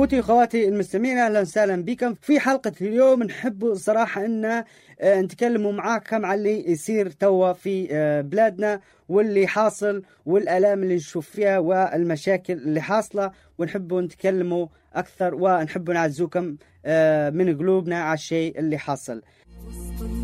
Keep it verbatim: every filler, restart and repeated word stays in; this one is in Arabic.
اخوتي واخواتي المستمعين، اهلا وسهلا بكم في حلقه اليوم. نحب صراحه ان نتكلموا معاكم على اللي يصير توا في بلادنا واللي حاصل والالام اللي نشوف فيها والمشاكل اللي حاصله، ونحبوا نتكلموا اكثر ونحبوا نعزوكم من قلوبنا على الشيء اللي حاصل.